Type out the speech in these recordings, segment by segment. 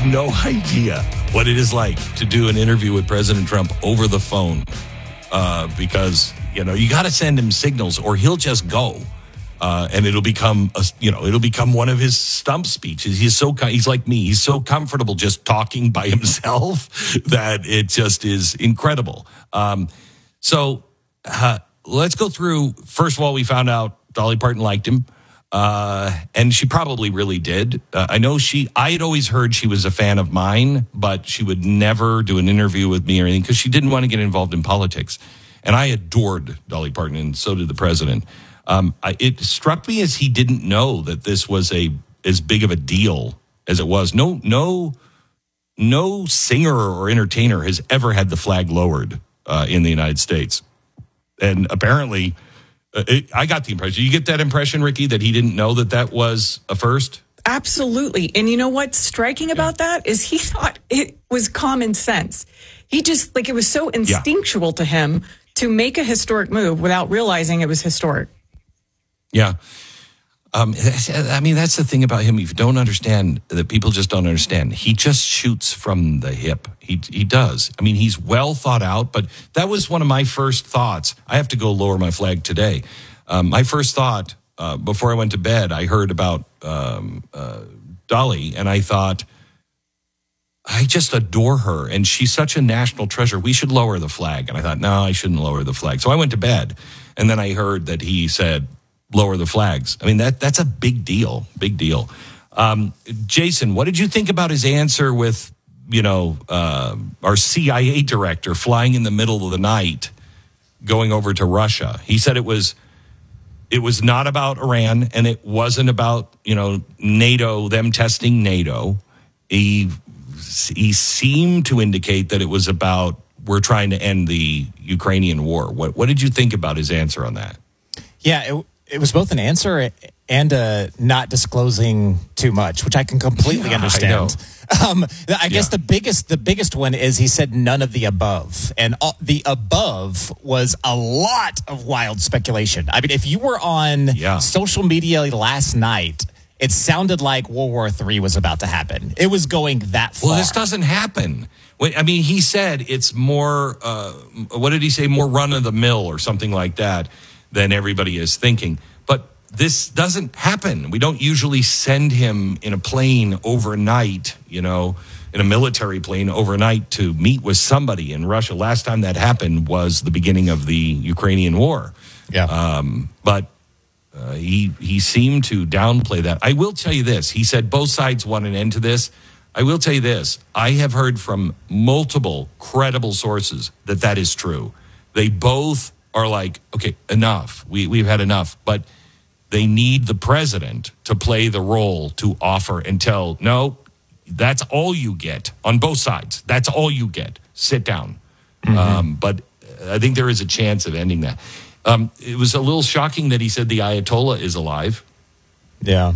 have no idea what it is like to do an interview with President Trump over the phone because, you got to send him signals or he'll just go. And it'll become one of his stump speeches. He's like me. He's so comfortable just talking by himself that it just is incredible. So let's go through. First of all, we found out Dolly Parton liked him. And she probably really did. I had always heard she was a fan of mine, but she would never do an interview with me or anything because she didn't want to get involved in politics. And I adored Dolly Parton, and so did the president. It struck me as he didn't know that this was as big of a deal as it was. No singer or entertainer has ever had the flag lowered in the United States. And apparently, I got the impression. You get that impression, Ricky, that he didn't know that was a first? Absolutely. And you know what's striking about that is he thought it was common sense. He just, it was so instinctual to him to make a historic move without realizing it was historic. Yeah. That's the thing about him. If you don't understand, that people just don't understand. He just shoots from the hip. He does. He's well thought out, but that was one of my first thoughts. I have to go lower my flag today. My first thought, before I went to bed, I heard about Dolly, and I thought, I just adore her, and she's such a national treasure. We should lower the flag. And I thought, no, I shouldn't lower the flag. So I went to bed, and then I heard that he said, lower the flags. That's a big deal. Big deal. Jason, what did you think about his answer with, our CIA director flying in the middle of the night, going over to Russia? He said it was not about Iran, and it wasn't about, NATO, them testing NATO. He seemed to indicate that it was about, we're trying to end the Ukrainian war. What did you think about his answer on that? Yeah, it was both an answer and not disclosing too much, which I can completely understand. I guess the biggest one is he said none of the above, and the above was a lot of wild speculation. If you were on social media last night, it sounded like World War III was about to happen. It was going that far. Well, this doesn't happen. He said it's more, what did he say? More run of the mill or something like that than everybody is thinking. But this doesn't happen. We don't usually send him in a plane overnight, in a military plane overnight to meet with somebody in Russia. Last time that happened was the beginning of the Ukrainian war. Yeah. But he seemed to downplay that. I will tell you this. He said both sides want an end to this. I will tell you this. I have heard from multiple credible sources that is true. They both are like, okay, enough. We've had enough. But they need the president to play the role to offer and tell, no, that's all you get on both sides. That's all you get. Sit down. Mm-hmm. But I think there is a chance of ending that. It was a little shocking that he said the Ayatollah is alive. Yeah.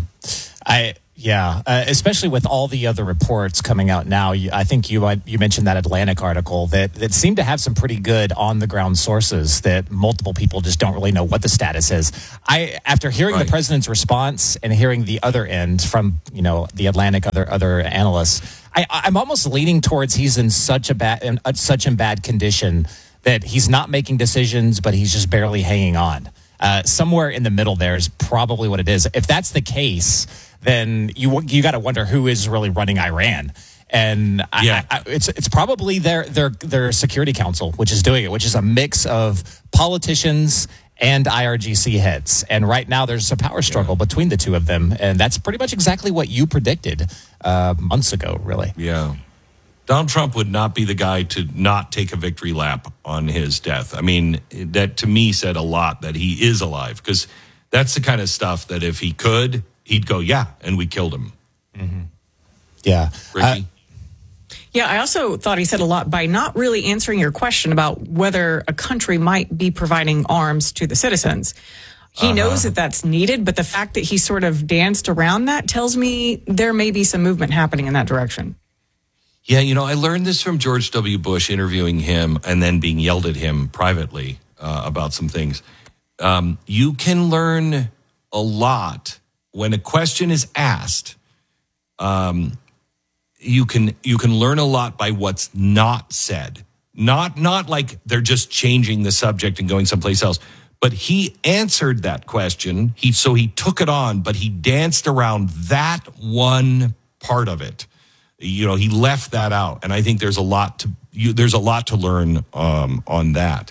Especially with all the other reports coming out now. I think you mentioned that Atlantic article that seemed to have some pretty good on-the-ground sources that multiple people just don't really know what the status is. After hearing the president's response and hearing the other end from, the Atlantic, other analysts, I'm almost leaning towards he's in such bad condition that he's not making decisions, but he's just barely hanging on. Somewhere in the middle there is probably what it is. If that's the case, then you got to wonder who is really running Iran. And it's probably their Security Council, which is doing it, which is a mix of politicians and IRGC heads. And right now there's a power struggle between the two of them. And that's pretty much exactly what you predicted months ago, really. Yeah. Donald Trump would not be the guy to not take a victory lap on his death. That to me said a lot that he is alive, because that's the kind of stuff that if he could, he'd go, and we killed him. Mm-hmm. Yeah. Ricky? I also thought he said a lot by not really answering your question about whether a country might be providing arms to the citizens. He knows that that's needed, but the fact that he sort of danced around that tells me there may be some movement happening in that direction. Yeah, I learned this from George W. Bush interviewing him and then being yelled at him privately about some things. You can learn a lot when a question is asked. you can learn a lot by what's not said. Not like they're just changing the subject and going someplace else. But he answered that question. He took it on, but he danced around that one part of it. He left that out, and I think there's a lot to learn on that.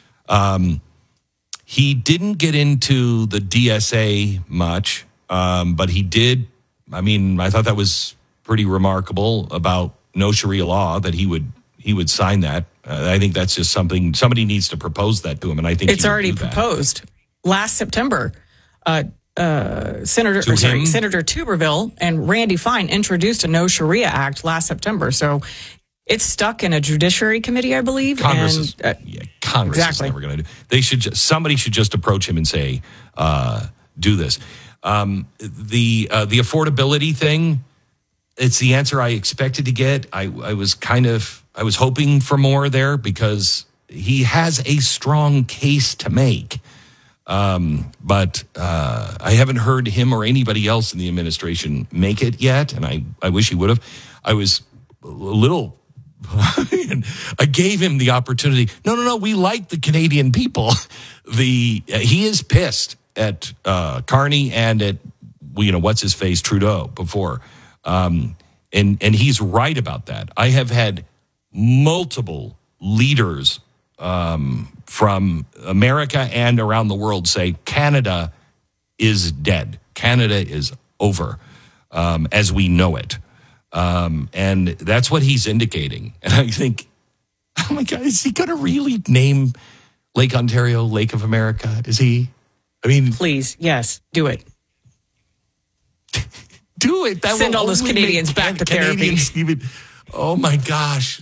He didn't get into the DSA much, but he did. I mean, I thought that was pretty remarkable about no Sharia law, that he would sign that. I think that's just something somebody needs to propose that to him, and I think it's already proposed. Last September, Senator Tuberville and Randy Fine introduced a No Sharia Act last September. So it's stuck in a judiciary committee, I believe. Congress is never going to do. Somebody should just approach him and say, do this. The affordability thing, it's the answer I expected to get. I was hoping for more there because he has a strong case to make. But I haven't heard him or anybody else in the administration make it yet, and I wish he would have. I was a little. I gave him the opportunity. No. We like the Canadian people. He is pissed at Carney and at what's his face Trudeau before, and he's right about that. I have had multiple leaders from America and around the world say Canada is dead. Canada is over as we know it. And that's what he's indicating. And I think, oh my God, is he going to really name Lake Ontario Lake of America? Is he? I mean, please, yes, do it. Do it. That Send all those Canadians back to therapy. Oh my gosh.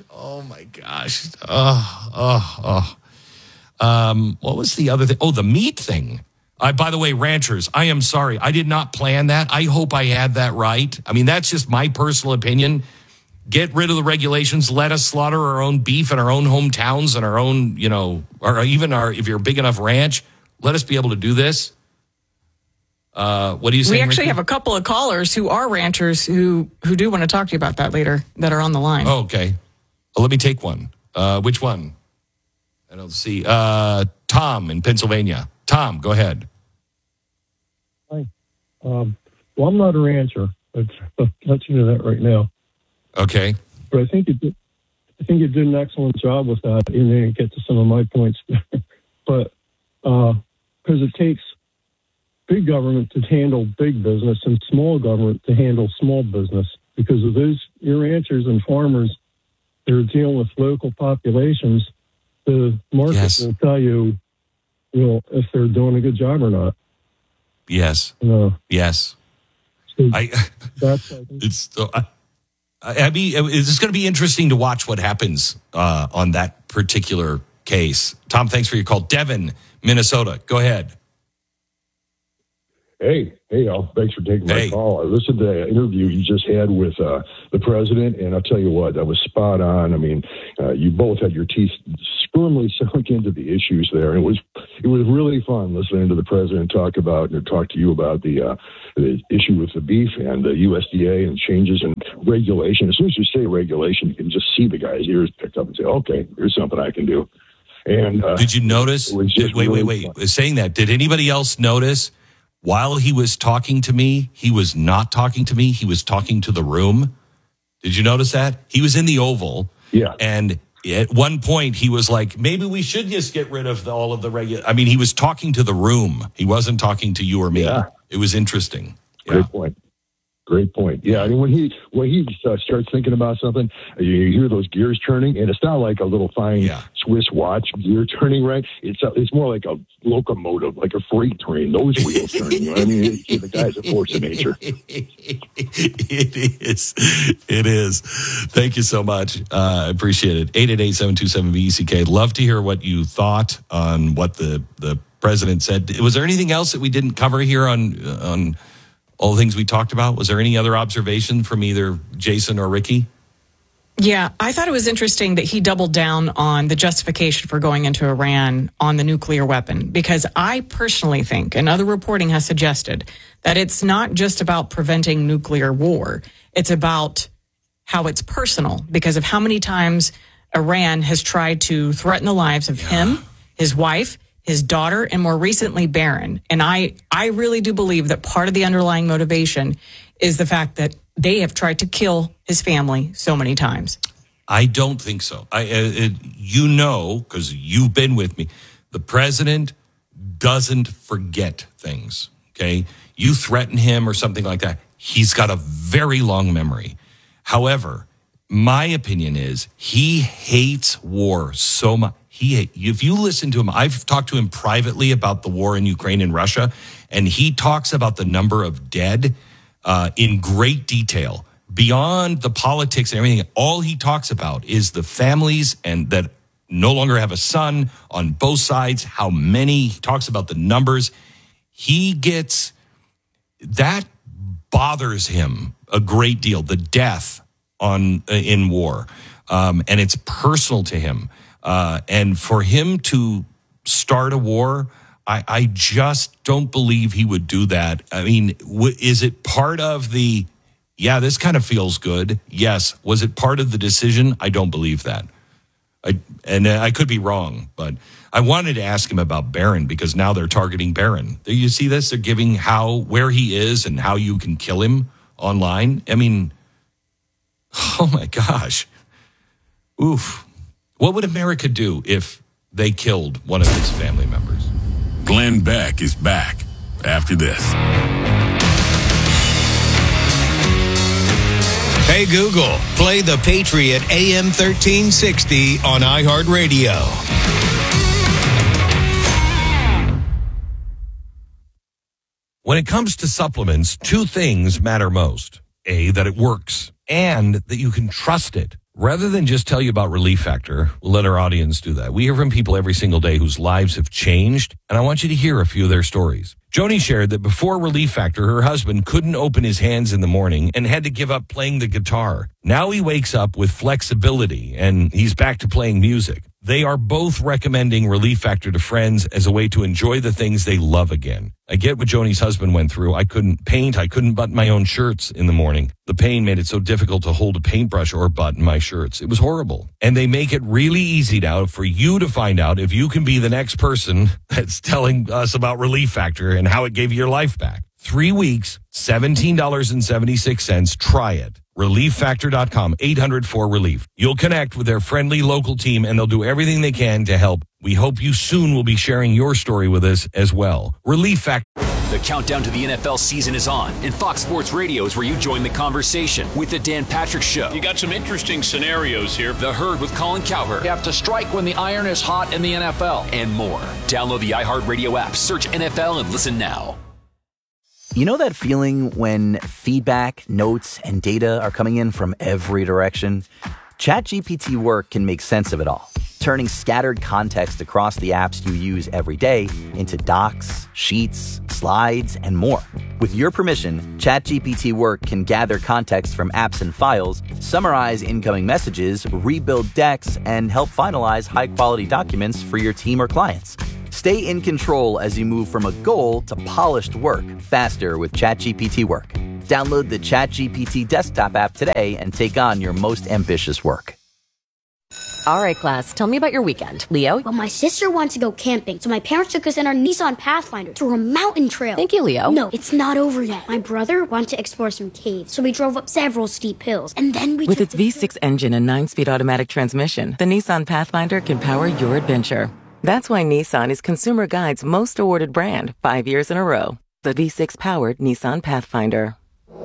What was the other thing? Oh, the meat thing. By the way, ranchers, I am sorry. I did not plan that. I hope I had that right. I mean, that's just my personal opinion. Get rid of the regulations. Let us slaughter our own beef in our own hometowns and our own, or even if you're a big enough ranch, let us be able to do this. What do you say? We actually have a couple of callers who are ranchers who do want to talk to you about that later that are on the line. Oh, okay. Well, let me take one. Which one? I don't see. Tom in Pennsylvania. Tom, go ahead. Hi. Well, I'm not a rancher. I'll let you know that right now. Okay. But I think you did an excellent job with that. You didn't get to some of my points there. But because it takes big government to handle big business and small government to handle small business, because of your ranchers and farmers, they're dealing with local populations. The market will tell you, if they're doing a good job or not. Yes. Yes. So it's going to be interesting to watch what happens on that particular case. Tom, thanks for your call. Devin, Minnesota, go ahead. Hey, Al. Thanks for taking my call. I listened to the interview you just had with the president, and I'll tell you what, that was spot on. I mean, you both had your teeth firmly sunk into the issues there. It was really fun listening to the president talk to you about the issue with the beef and the USDA and changes in regulation. As soon as you say regulation, you can just see the guy's ears pick up and say, okay, here's something I can do. And did you notice? Wait. Saying that, did anybody else notice? While he was talking to me, he was not talking to me. He was talking to the room. Did you notice that? He was in the Oval. Yeah. And at one point, he was like, maybe we should just get rid of all of the regular. I mean, he was talking to the room. He wasn't talking to you or me. Yeah. It was interesting. Great point. Yeah, I mean, when he starts thinking about something, you hear those gears turning, and it's not like a little fine Swiss watch gear turning, right? It's more like a locomotive, like a freight train. Those wheels turning. You know what I mean? The guy's a force of nature. It is. Thank you so much. I appreciate it. 888-727-BECK. Love to hear what you thought on what the president said. Was there anything else that we didn't cover here on all the things we talked about? Was there any other observation from either Jason or Ricky? Yeah, I thought it was interesting that he doubled down on the justification for going into Iran on the nuclear weapon, because I personally think, and other reporting has suggested, that it's not just about preventing nuclear war. It's about how it's personal because of how many times Iran has tried to threaten the lives of him, his wife, his daughter, and more recently, Barron. And I really do believe that part of the underlying motivation is the fact that they have tried to kill his family so many times. I don't think so. Because you've been with me, the president doesn't forget things, okay? You threaten him or something like that, he's got a very long memory. However, my opinion is he hates war so much. If you listen to him, I've talked to him privately about the war in Ukraine and Russia, and he talks about the number of dead in great detail. Beyond the politics and everything, all he talks about is the families and that no longer have a son on both sides, how many. He talks about the numbers. That bothers him a great deal, the death in war. And it's personal to him. And for him to start a war, I just don't believe he would do that. I mean, is it part of this kind of feels good? Yes. Was it part of the decision? I don't believe that. I could be wrong, but I wanted to ask him about Barron because now they're targeting Barron. You see this? They're giving where he is and how you can kill him online. I mean, oh my gosh. Oof. What would America do if they killed one of his family members? Glenn Beck is back after this. Hey Google, play The Patriot AM 1360 on iHeartRadio. When it comes to supplements, two things matter most. A, that it works, and that you can trust it. Rather than just tell you about Relief Factor, we'll let our audience do that. We hear from people every single day whose lives have changed, and I want you to hear a few of their stories. Joni shared that before Relief Factor, her husband couldn't open his hands in the morning and had to give up playing the guitar. Now he wakes up with flexibility, and he's back to playing music. They are both recommending Relief Factor to friends as a way to enjoy the things they love again. I get what Joni's husband went through. I couldn't paint. I couldn't button my own shirts in the morning. The pain made it so difficult to hold a paintbrush or button my shirts. It was horrible. And they make it really easy now for you to find out if you can be the next person that's telling us about Relief Factor and how it gave you your life back. 3 weeks, $17.76. Try it. ReliefFactor.com, 800-4RELIEF. You'll connect with their friendly local team, and they'll do everything they can to help. We hope you soon will be sharing your story with us as well. Relief Factor. The countdown to the NFL season is on, and Fox Sports Radio is where you join the conversation with the Dan Patrick Show. You got some interesting scenarios here. The Herd with Colin Cowherd. You have to strike when the iron is hot in the NFL. And more. Download the iHeartRadio app, search NFL, and listen now. You know that feeling when feedback, notes, and data are coming in from every direction? ChatGPT Work can make sense of it all, turning scattered context across the apps you use every day into docs, sheets, slides, and more. With your permission, ChatGPT Work can gather context from apps and files, summarize incoming messages, rebuild decks, and help finalize high-quality documents for your team or clients. Stay in control as you move from a goal to polished work faster with ChatGPT Work. Download the ChatGPT desktop app today and take on your most ambitious work. All right, class, tell me about your weekend. Leo? Well, my sister wanted to go camping, so my parents took us in our Nissan Pathfinder to a mountain trail. Thank you, Leo. No, it's not over yet. My brother wanted to explore some caves, so we drove up several steep hills, and then we With its V6 engine and 9-speed automatic transmission, the Nissan Pathfinder can power your adventure. That's why Nissan is Consumer Guide's most awarded brand 5 years in a row. The V6-powered Nissan Pathfinder.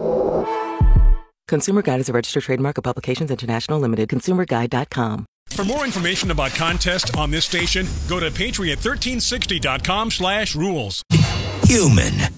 Consumer Guide is a registered trademark of Publications International Limited. ConsumerGuide.com. For more information about contests on this station, go to patriot1360.com/rules. Human.